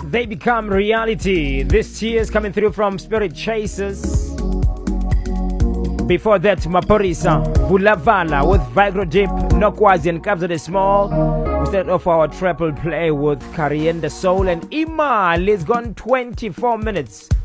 they become reality. This tears coming through from Spirit Chasers. Before that, Maporisa, Vulavala with Vigro Deep, Nokwazi and Kabza the Small. We start off our triple play with Carrie and the Soul, and Imal is gone 24 minutes